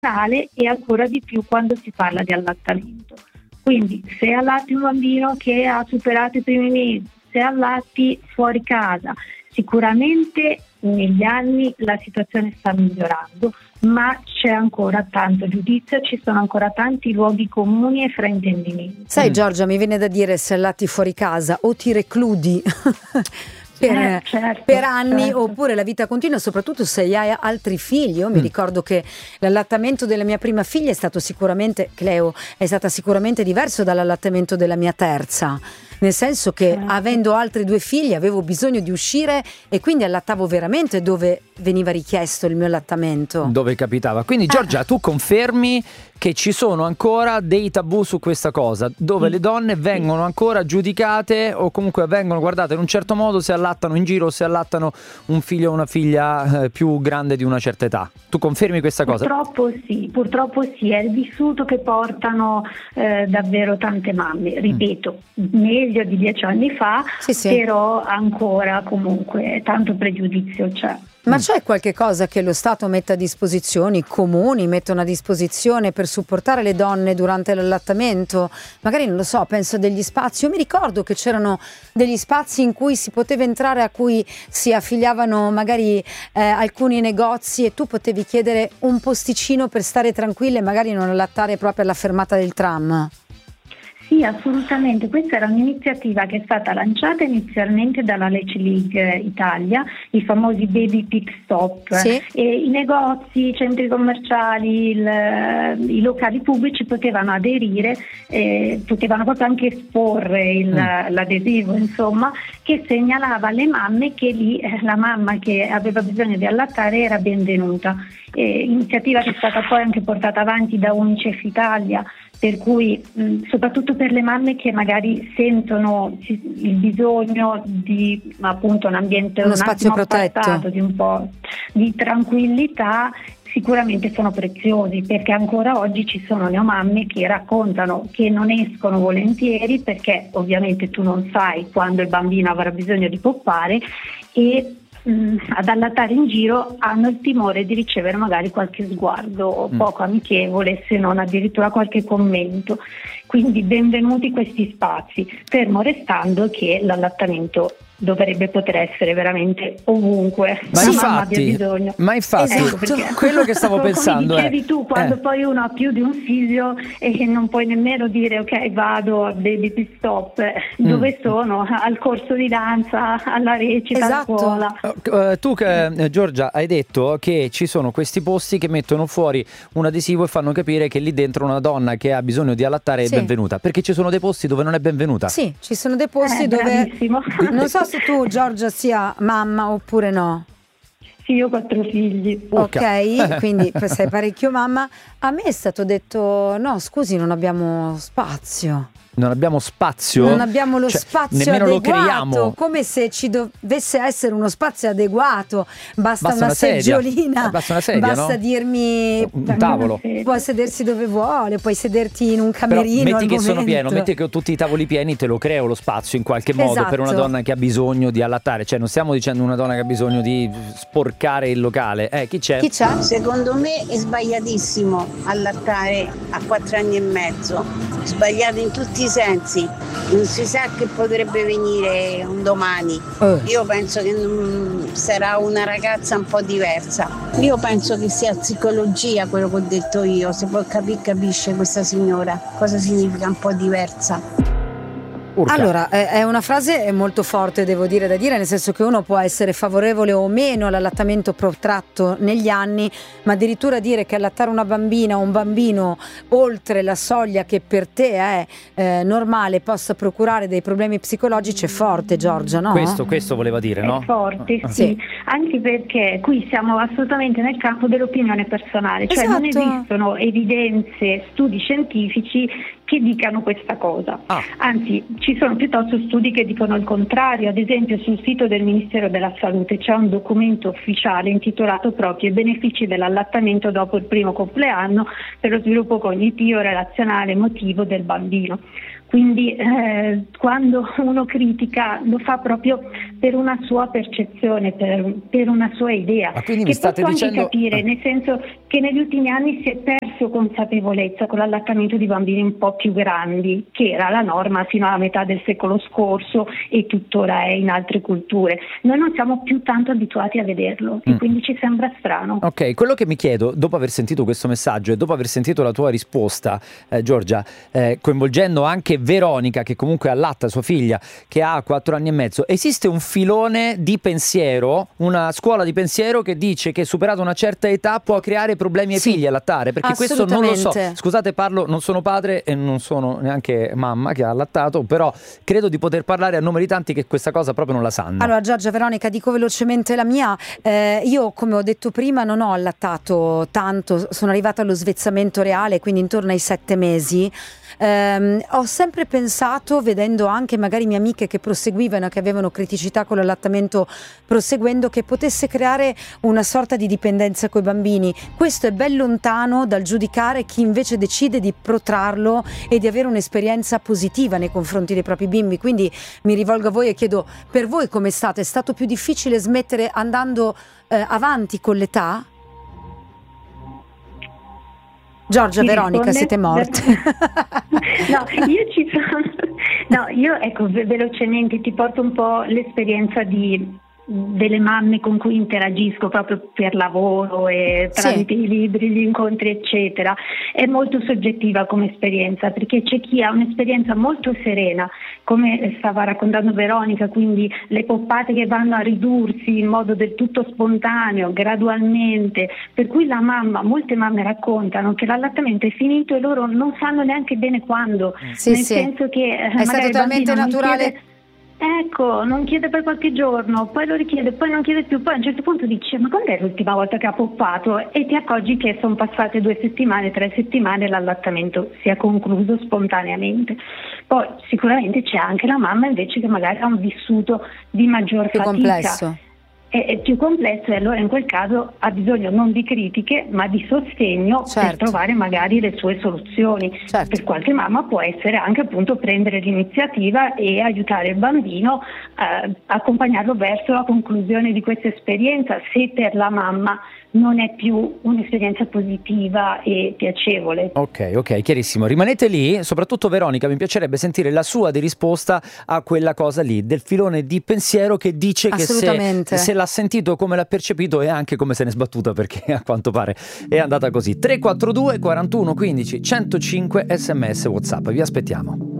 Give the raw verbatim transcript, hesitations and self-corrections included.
e ancora di più quando si parla di allattamento. Quindi se allatti un bambino che ha superato i primi mesi, se allatti fuori casa, sicuramente negli anni la situazione sta migliorando, ma c'è ancora tanto giudizio, ci sono ancora tanti luoghi comuni e fraintendimenti. Sai Giorgia, mi viene da dire, se allatti fuori casa o ti recludi Per, eh, certo, per anni, certo. oppure la vita continua, soprattutto se hai altri figli. Io mi mm. ricordo che l'allattamento della mia prima figlia è stato sicuramente, Cleo, è stata sicuramente diverso dall'allattamento della mia terza, nel senso che certo. avendo altri due figli avevo bisogno di uscire e quindi allattavo veramente dove veniva richiesto il mio allattamento, dove capitava. Quindi Giorgia, ah. tu confermi che ci sono ancora dei tabù su questa cosa, dove sì. le donne vengono ancora giudicate o comunque vengono guardate in un certo modo se allattano in giro o se allattano un figlio o una figlia eh, più grande di una certa età. Tu confermi questa cosa? Purtroppo sì, purtroppo sì, è il vissuto che portano eh, davvero tante mamme, ripeto, mm. meglio di dieci anni fa, sì, sì. però ancora comunque tanto pregiudizio c'è. Ma c'è qualche cosa che lo Stato mette a disposizione, i comuni mettono a disposizione per supportare le donne durante l'allattamento? Magari, non lo so, penso a degli spazi. Io mi ricordo che c'erano degli spazi in cui si poteva entrare, a cui si affiliavano magari eh, alcuni negozi e tu potevi chiedere un posticino per stare tranquilla e magari non allattare proprio alla fermata del tram. Sì, assolutamente. Questa era un'iniziativa che è stata lanciata inizialmente dalla Lecce League Italia, i famosi Baby Pit Stop. Sì. E i negozi, i centri commerciali, il, i locali pubblici potevano aderire, eh, potevano proprio anche esporre il, mm. l'adesivo, insomma, che segnalava alle mamme che lì eh, la mamma che aveva bisogno di allattare era benvenuta. Eh, iniziativa che è stata poi anche portata avanti da Unicef Italia, per cui mh, soprattutto per le mamme che magari sentono il bisogno di appunto un ambiente uno un spazio protetto, di un po' di tranquillità, sicuramente sono preziosi, perché ancora oggi ci sono neomamme che raccontano che non escono volentieri perché ovviamente tu non sai quando il bambino avrà bisogno di poppare e Mm, ad allattare in giro hanno il timore di ricevere magari qualche sguardo mm. poco amichevole, se non addirittura qualche commento. Quindi benvenuti questi spazi, fermo restando che l'allattamento dovrebbe poter essere veramente ovunque. Ma infatti, ma infatti esatto. quello che stavo pensando come dicevi è tu, quando eh. poi uno ha più di un figlio e non puoi nemmeno dire ok vado a Baby Pit Stop, mm. dove sono? Al corso di danza, alla recita, esatto. a scuola. Uh, tu eh, Giorgia hai detto che ci sono questi posti che mettono fuori un adesivo e fanno capire che lì dentro una donna che ha bisogno di allattare sì. è benvenuta, perché ci sono dei posti dove non è benvenuta. Sì, ci sono dei posti eh, dove bravissimo. non so se tu Giorgia sia mamma oppure no. Sì, io ho quattro figli. Ok, quindi sei parecchio mamma. A me è stato detto no, scusi, non abbiamo spazio. Non abbiamo spazio? Non abbiamo lo cioè, spazio nemmeno adeguato, lo creiamo. come se ci dovesse essere uno spazio adeguato. Basta, basta una, una seggiolina, basta, una sedia, basta no? dirmi un tavolo. Può sedersi dove vuole, puoi sederti in un camerino. Però metti che al sono momento. pieno, metti che ho tutti i tavoli pieni, te lo creo lo spazio in qualche modo esatto. per una donna che ha bisogno di allattare. Cioè non stiamo dicendo una donna che ha bisogno di sporcare il locale. Eh, chi c'è? Chi c'è? Secondo me è sbagliatissimo allattare a quattro anni e mezzo, sbagliato in tutti i sensi. Non si sa che potrebbe venire un domani. Uh. Io penso che mm, sarà una ragazza un po' diversa. Io penso che sia psicologia quello che ho detto io. Se può capire, capisce questa signora cosa significa un po' diversa. Urca. Allora, è una frase molto forte, devo dire, da dire, nel senso che uno può essere favorevole o meno all'allattamento protratto negli anni, ma addirittura dire che allattare una bambina o un bambino oltre la soglia che per te è eh, normale possa procurare dei problemi psicologici è forte, Giorgia, no? Questo, questo voleva dire, no? È forte, ah. sì. Anche perché qui siamo assolutamente nel campo dell'opinione personale, cioè esatto. non esistono evidenze, studi scientifici che dicano questa cosa. Ah. Anzi, ci sono piuttosto studi che dicono il contrario. Ad esempio sul sito del Ministero della Salute c'è un documento ufficiale intitolato proprio I benefici dell'allattamento dopo il primo compleanno per lo sviluppo cognitivo, relazionale, emotivo del bambino. quindi eh, quando uno critica lo fa proprio per una sua percezione, per, per una sua idea, Ma quindi che mi state posso dicendo... anche capire, ah. nel senso che negli ultimi anni si è perso consapevolezza con l'allattamento di bambini un po' più grandi, che era la norma fino alla metà del secolo scorso e tuttora è in altre culture. Noi non siamo più tanto abituati a vederlo e Mm. quindi ci sembra strano. Ok, quello che mi chiedo, dopo aver sentito questo messaggio e dopo aver sentito la tua risposta, eh, Giorgia, eh, coinvolgendo anche Veronica, che comunque allatta sua figlia, che ha quattro anni e mezzo, esiste un filone di pensiero, una scuola di pensiero che dice che superata una certa età può creare problemi ai Sì, figli allattare, perché questo non lo so. assolutamente. Scusate, parlo, non sono padre e non sono neanche mamma che ha allattato, però credo di poter parlare a nome di tanti che questa cosa proprio non la sanno. Allora Giorgia, Veronica, dico velocemente la mia. Eh, io, come ho detto prima, non ho allattato tanto, sono arrivata allo svezzamento reale, quindi intorno ai sette mesi. Ehm, ho sempre pensato, vedendo anche magari mie amiche che proseguivano, che avevano criticità con l'allattamento proseguendo, che potesse creare una sorta di dipendenza coi bambini. Questo è ben lontano dal giudicare chi invece decide di protrarlo e di avere un'esperienza positiva nei confronti dei propri bimbi. Quindi mi rivolgo a voi e chiedo, per voi com'è stato? È stato più difficile smettere andando eh, avanti con l'età? Giorgia, Chi Veronica, risponde? siete morte. No, io ci sono. No, io ecco ve- velocemente ti porto un po' l'esperienza di delle mamme con cui interagisco proprio per lavoro e tramite Sì. i libri, gli incontri eccetera. È molto soggettiva come esperienza, perché c'è chi ha un'esperienza molto serena, come stava raccontando Veronica, quindi le poppate che vanno a ridursi in modo del tutto spontaneo, gradualmente, per cui la mamma, molte mamme raccontano che l'allattamento è finito e loro non sanno neanche bene quando, Sì, nel sì. senso che eh, È stato magari il talmente bambino non naturale. chiede- Ecco, non chiede per qualche giorno, poi lo richiede, poi non chiede più, poi a un certo punto dice ma quando è l'ultima volta che ha poppato? E ti accorgi che sono passate due settimane, tre settimane e l'allattamento si è concluso spontaneamente. Poi sicuramente c'è anche la mamma invece che magari ha un vissuto di maggior Più fatica. complesso. È, è più complesso e allora in quel caso ha bisogno non di critiche ma di sostegno per Certo. trovare magari le sue soluzioni. Certo. Per qualche mamma può essere anche appunto prendere l'iniziativa e aiutare il bambino, eh, accompagnarlo verso la conclusione di questa esperienza, se per la mamma non è più un'esperienza positiva e piacevole. Ok, ok, chiarissimo. Rimanete lì, soprattutto Veronica, mi piacerebbe sentire la sua di risposta a quella cosa lì, del filone di pensiero che dice che se, Assolutamente. se l'ha sentito, come l'ha percepito e anche come se ne è sbattuta, perché a quanto pare è andata così. tre quattro due quarantuno quindici centocinque sms WhatsApp, vi aspettiamo.